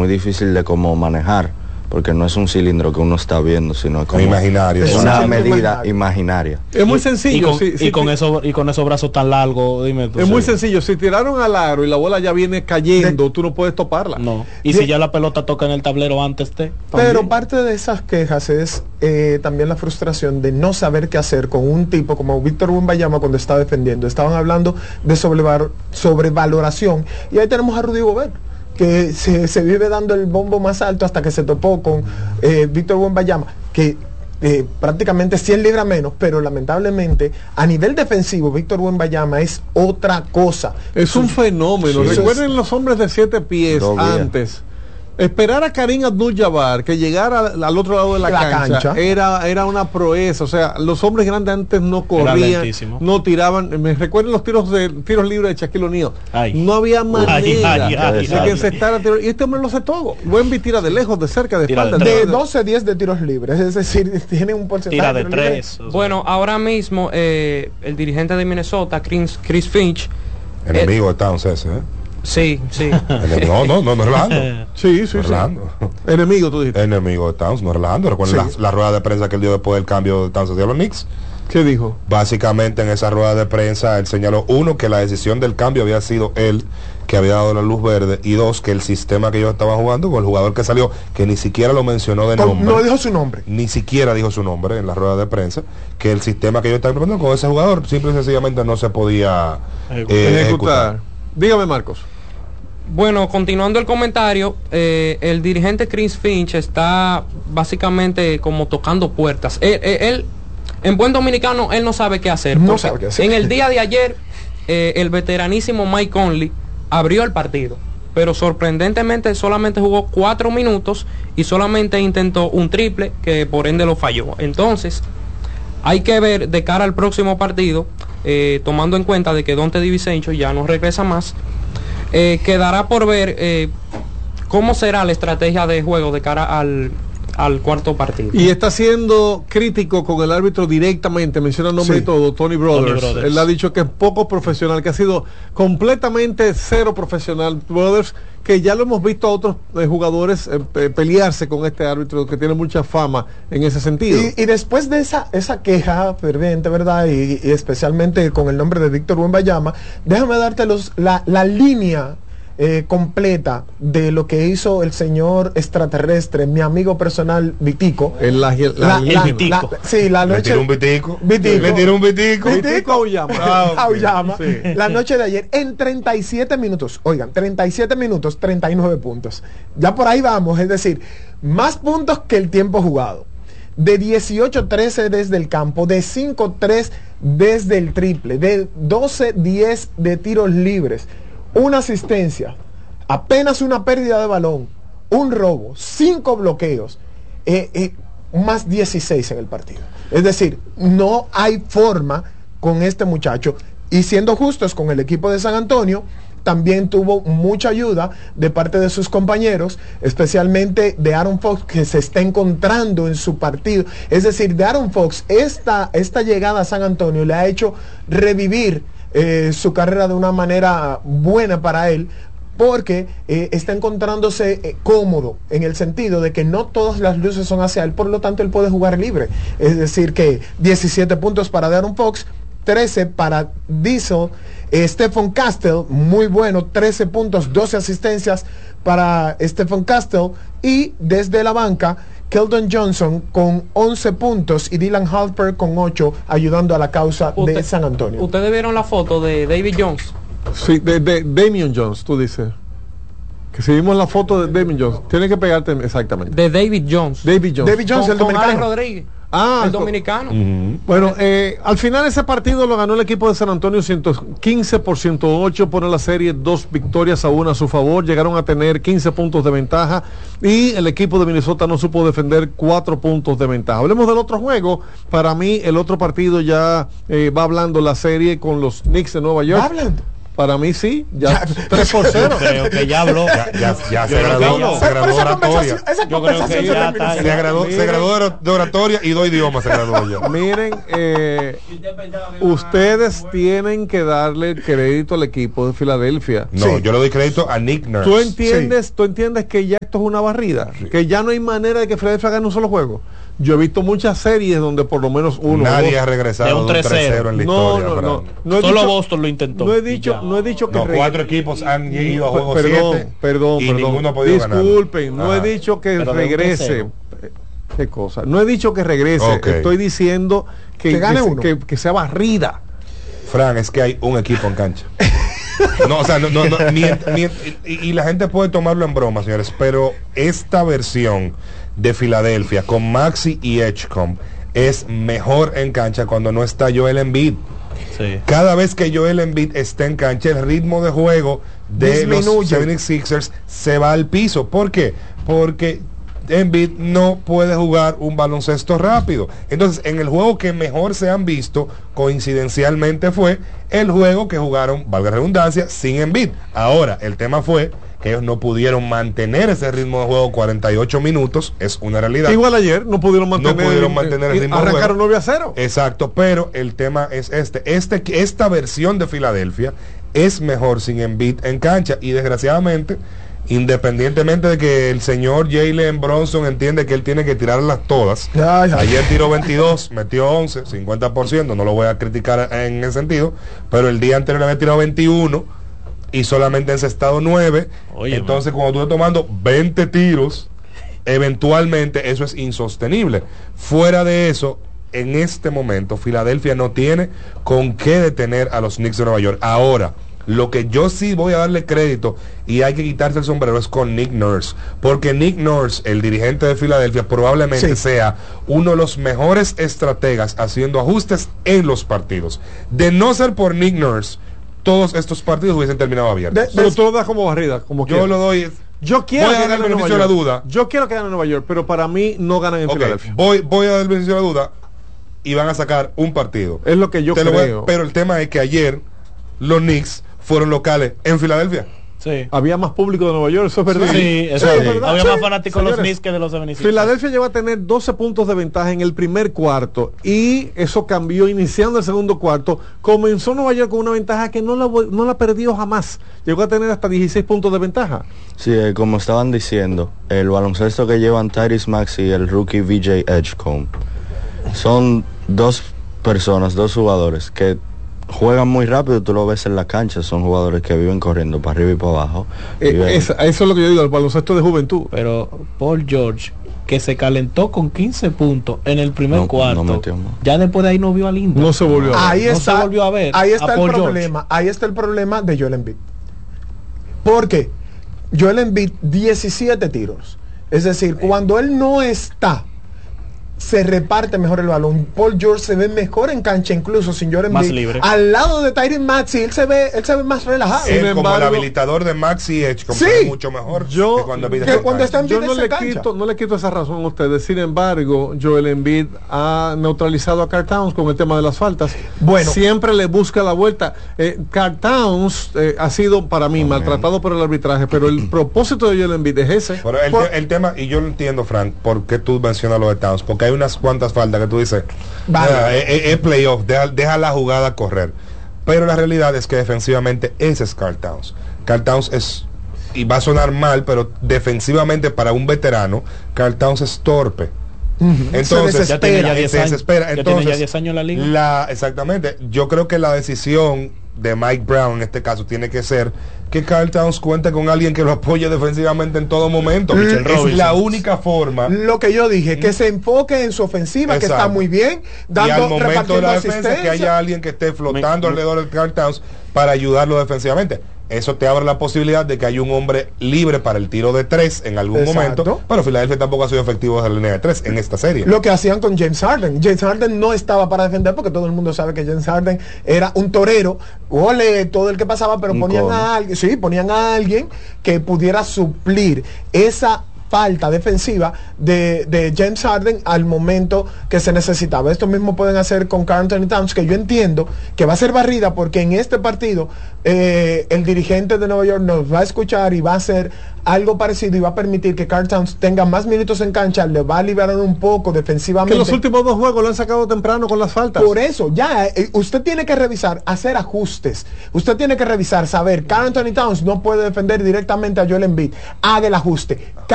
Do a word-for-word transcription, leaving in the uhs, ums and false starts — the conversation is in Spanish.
muy difícil de cómo manejar, porque no es un cilindro que uno está viendo, sino como imaginario, es una exacto. medida imaginaria. Es muy sencillo. Y con, sí, sí, y con sí. eso, y con esos brazos tan largos, dime tú. Es muy sí. sencillo. Si tiraron al aro y la bola ya viene cayendo, tú no puedes toparla. No. Y si ya la pelota toca en el tablero antes de. Pero También. parte de esas quejas es eh, también la frustración de no saber qué hacer con un tipo como Víctor Wembanyama cuando estaba defendiendo. Estaban hablando de sobreval- sobrevaloración y ahí tenemos a Rudy Gobert, que se, se vive dando el bombo más alto hasta que se topó con eh, Víctor Wembanyama, que eh, prácticamente cien libras menos, pero lamentablemente a nivel defensivo Víctor Wembanyama es otra cosa. Es un fenómeno. Sí. Recuerden los hombres de siete pies Dos días. antes. Esperar a Karim Abdul-Jabbar que llegara al, al otro lado de la, La cancha, cancha. Era, era una proeza. O sea, los hombres grandes antes no corrían, lentísimo. no tiraban. Me recuerden los tiros de tiros libres de Shaquille O'Neal. Ay. No había manera Ay, ay, ay, de ay. que encestara tiros. Y este hombre lo hace todo. Wemby tira de lejos, de cerca, de Tira de espalda. De de- doce diez de tiros libres, es decir, tiene un porcentaje Tira de tiros libres. tres. o sea. Bueno, ahora mismo eh, el dirigente de Minnesota, Chris, Chris Finch, Enemigo de Towns ese, ¿eh? sí, sí. No, no, no, no es Orlando. Sí, sí, No es sí. Orlando. Enemigo, tú dijiste. Enemigo de Towns, no es Orlando. Recuerden Sí. la, la rueda de prensa que él dio después del cambio de Towns hacia los Knicks. ¿Qué dijo? Básicamente en esa rueda de prensa él señaló, uno, que la decisión del cambio había sido él que había dado la luz verde, y dos, que el sistema que ellos estaban jugando con el jugador que salió, que ni siquiera lo mencionó de Con- nombre, no dijo su nombre. ni siquiera dijo su nombre en la rueda de prensa, que el sistema que ellos estaban implementando con ese jugador simple y sencillamente no se podía eh, Ejecutar. ejecutar. Dígame, Marcos. Bueno, continuando el comentario, eh, el dirigente Chris Finch está básicamente como tocando puertas. Él, él- él, en buen dominicano, él no sabe qué hacer. No porque sabe qué hacer. En el día de ayer, eh, el veteranísimo Mike Conley abrió el partido, pero sorprendentemente solamente jugó cuatro minutos y solamente intentó un triple que por ende lo falló. Entonces, hay que ver de cara al próximo partido, eh, tomando en cuenta de que Donte DiVincenzo ya no regresa más. Eh, quedará por ver eh, cómo será la estrategia de juego de cara al, al cuarto partido. Y está siendo crítico con el árbitro directamente, menciona el nombre Sí. y todo, Tony Brothers. Tony Brothers. Él ha dicho que es poco profesional, que ha sido completamente cero profesional. Brothers, que ya lo hemos visto a otros eh, jugadores eh, pe- pelearse con este árbitro que tiene mucha fama en ese sentido. Y, y después de esa, esa queja ferviente, ¿verdad? Y, y especialmente con el nombre de Víctor Wembanyama, déjame darte los, la, la línea eh, completa de lo que hizo el señor extraterrestre, mi amigo personal Vitico. El, la, la- La- el la- Vitico. la- sí, la Le noche. tiró un vitico. Vitico. Le tiró un vitico. Vitico Auyama. Ah, ok. Auyama, Sí. la noche de ayer en treinta y siete minutos, oigan, treinta y siete minutos, treinta y nueve puntos. Ya por ahí vamos, es decir, más puntos que el tiempo jugado. De dieciocho trece desde el campo, de cinco tres desde el triple, de doce diez de tiros libres, una asistencia, apenas una pérdida de balón, un robo, cinco bloqueos, eh, eh, más dieciséis en el partido. Es decir, no hay forma con este muchacho. Y siendo justos con el equipo de San Antonio, también tuvo mucha ayuda de parte de sus compañeros, especialmente de Aaron Fox, que se está encontrando en su partido. Es decir, de Aaron Fox, esta, esta llegada a San Antonio le ha hecho revivir eh, su carrera de una manera buena para él, porque eh, está encontrándose eh, cómodo en el sentido de que no todas las luces son hacia él, por lo tanto él puede jugar libre. Es decir, que diecisiete puntos para De'Aaron Fox, trece para Diesel, eh, Stephen Castell, muy bueno, trece puntos, doce asistencias para Stephen Castell, y desde la banca, Keldon Johnson con once puntos y Dylan Halper con ocho, ayudando a la causa de Usted- San Antonio. Ustedes vieron la foto de David Jones. Sí, de, de Damian Jones, tú dices. Que si vimos la foto de Damian Jones, tiene que pegarte exactamente. De David Jones. David Jones. David Jones, Con- el con Alex dominicano. Rodríguez. Ah, el co- dominicano. Bueno, eh, al final ese partido lo ganó el equipo de San Antonio ciento quince por ciento ocho, pone la serie dos victorias a una a su favor, llegaron a tener quince puntos de ventaja y el equipo de Minnesota no supo defender cuatro puntos de ventaja. Hablemos del otro juego, para mí el otro partido ya eh, va hablando la serie con los Knicks de Nueva York. ¿Va hablando? Para mí sí, ya tres por cero. Creo que ya habló. Ya, ya, ya se Yo creo graduó, que ya. se graduó Pero de esa oratoria. conversación, esa Yo creo conversación que se ya terminó. está. Se graduó, se graduó de or- de oratoria y dos idiomas se graduó ya. Miren, eh, ustedes tienen que darle crédito al equipo de Filadelfia. No, Sí. yo le doy crédito a Nick Nurse. ¿Tú entiendes, tú entiendes que ya esto es una barrida? Que ya no hay manera de que Filadelfia gane un solo juego. Yo he visto muchas series donde por lo menos uno Nadie dos- ha regresado de de un un tres cero. tres cero en la no, historia. no, Fran. no, no he Solo dicho- Boston lo intentó. No he y dicho, ya. no he dicho que No, regre- cuatro equipos han ido a juego perdón, siete perdón, y perdón. ninguno ha podido ganar. Disculpen, no he Ajá. dicho que Pero de un regrese. tres ¿Qué cosa? No he dicho que regrese. Ok. Estoy diciendo que, Que gane que se- uno. que- que sea barrida. Fran, es que hay un equipo en cancha. No, o sea, no, no, no, mient- mient- y, y la gente puede tomarlo en broma, señores, pero esta versión de Filadelfia con Maxi y Edgecombe es mejor en cancha cuando no está Joel Embiid. Sí. Cada vez que Joel Embiid está en cancha, el ritmo de juego de los Disminuye. setenta y seis ers se va al piso. ¿Por qué? Porque Embiid no puede jugar un baloncesto rápido. Entonces, en el juego que mejor se han visto, coincidencialmente fue el juego que jugaron, valga la redundancia, sin Embiid. Ahora, el tema fue que ellos no pudieron mantener ese ritmo de juego cuarenta y ocho minutos, es una realidad. Igual ayer no pudieron mantener, No pudieron mantener el y ritmo de arrancaron juego. nueve a cero. Exacto, pero el tema es este. este esta versión de Filadelfia es mejor sin Embiid en cancha y desgraciadamente, independientemente de que el señor Jalen Bronson entiende que él tiene que tirarlas todas, Ay, ay. ayer tiró veintidós, metió once, cincuenta por ciento, no lo voy a criticar en ese sentido, pero el día anterior había tirado veintiuno y solamente encestado nueve. Oye, Entonces cuando tú estás tomando veinte tiros, eventualmente eso es insostenible. Fuera de eso, en este momento Filadelfia no tiene con qué detener a los Knicks de Nueva York. Ahora, lo que yo sí voy a darle crédito y hay que quitarse el sombrero es con Nick Nurse, porque Nick Nurse, el dirigente de Filadelfia, probablemente Sí. sea uno de los mejores estrategas haciendo ajustes en los partidos. De no ser por Nick Nurse, todos estos partidos hubiesen terminado abiertos. De- Pero tú lo das como barrida, como Yo quieras. lo doy. Yo quiero Voy a que darle gane el Nueva beneficio de la York. duda. Yo quiero que gane Nueva York, pero para mí no ganan en Ok, Filadelfia. voy, voy a dar el beneficio de la duda y van a sacar un partido. Es lo que yo Te lo voy a- creo. pero el tema es que ayer los Knicks fueron locales en Filadelfia. Sí. Había más público de Nueva York, eso es verdad. Sí, eso es sí. verdad. Había Sí. más fanáticos de los Señores, Knicks que de los setenta y seis. Filadelfia llegó a tener doce puntos de ventaja en el primer cuarto y eso cambió iniciando el segundo cuarto. Comenzó Nueva York con una ventaja que no la, vo- no la perdió jamás. Llegó a tener hasta dieciséis puntos de ventaja. Sí, eh, como estaban diciendo, el baloncesto que llevan Tyrese Maxey y el rookie V J Edgecombe son dos personas, dos jugadores que juegan muy rápido, tú lo ves en la cancha, son jugadores que viven corriendo para arriba y para abajo. Eh, Viven- es- eso es lo que yo digo, el baloncesto de juventud. Pero Paul George, que se calentó con quince puntos en el primer No, cuarto, no metió más. ya después de ahí no vio a Linda. No se volvió a ver. Ahí No está, se volvió a ver ahí a está el Paul George. problema, ahí está el problema de Joel Embiid. Porque Joel Embiid diecisiete tiros. Es decir, cuando él no está, se reparte mejor el balón. Paul George se ve mejor en cancha, incluso sin Joel Más Embiid. libre. Al lado de Tyrese Maxey, él se ve, él se ve más relajado. Sin Él, como el embargo- habilitador de Maxi Edgecombe, Sí. se ve mucho mejor Yo- que cuando Embiid que está cuando en cancha. está en Yo Embiid no en le, cancha. quito, no le quito esa razón a ustedes. Sin embargo, Joel Embiid ha neutralizado a Karl Towns con el tema de las faltas. Bueno. Siempre le busca la vuelta. Eh, Karl Towns eh, ha sido para mí maltratado por el arbitraje, pero el propósito de Joel Embiid es ese. Pero el, Por- te- el tema, y yo lo entiendo, Frank, por qué tú mencionas lo de Towns, porque hay unas cuantas faltas que tú dices, Vale. "Mira, es, es- es playoff, deja, deja la jugada correr". Pero la realidad es que defensivamente ese es Karl Towns. Karl Towns es, y va a sonar mal, pero defensivamente para un veterano, Karl Towns es torpe. Entonces, Ya tiene ya se diez años. desespera. Ya tiene Entonces, ya diez años en la liga. la- exactamente. Yo creo que la decisión de Mike Brown en este caso tiene que ser que Karl Towns cuente con alguien que lo apoye defensivamente en todo momento. Mitchell Es Robinson. la única forma. Lo que yo dije, que se enfoque en su ofensiva, que está Exacto. muy bien, Y dando, al momento de repartiendo la defensa, que asistencia. haya alguien que esté flotando Me- alrededor de Karl Towns para ayudarlo defensivamente. Eso te abre la posibilidad de que haya un hombre libre para el tiro de tres en algún Exacto. momento. Pero Filadelfia tampoco ha sido efectivo desde la línea de tres en esta serie. Lo que hacían con James Harden. James Harden no estaba para defender porque todo el mundo sabe que James Harden era un torero, ole todo el que pasaba, pero Un ponían cono. a alguien, sí, ponían a alguien que pudiera suplir esa falta defensiva de, de James Harden al momento que se necesitaba. Esto mismo pueden hacer con Karl Anthony Towns, que yo entiendo que va a ser barrida porque en este partido eh, el dirigente de Nueva York nos va a escuchar y va a hacer algo parecido y va a permitir que Karl Towns tenga más minutos en cancha, le va a liberar un poco defensivamente. Que los últimos dos juegos lo han sacado temprano con las faltas. Por eso, ya, eh, usted tiene que revisar, hacer ajustes. Usted tiene que revisar, saber, Karl Anthony Towns no puede defender directamente a Joel Embiid. Haga el ajuste.